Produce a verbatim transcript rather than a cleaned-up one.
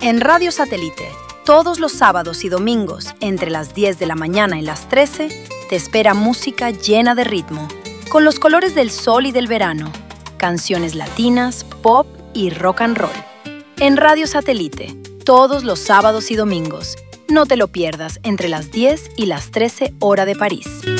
En Radio Satélite, todos los sábados y domingos, entre las diez de la mañana y las trece, te espera música llena de ritmo, con los colores del sol y del verano, canciones latinas, pop y rock and roll. En Radio Satélite, todos los sábados y domingos. No te lo pierdas entre las diez y las trece hora de París.